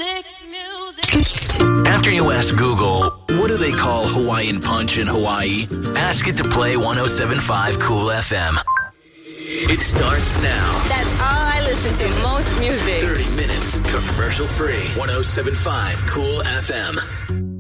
After you ask Google, what do they call Hawaiian Punch in Hawaii? Ask it to play 107.5 Cool FM. It starts now. That's all I listen to. Most music. 30 minutes commercial free. 107.5 Cool FM.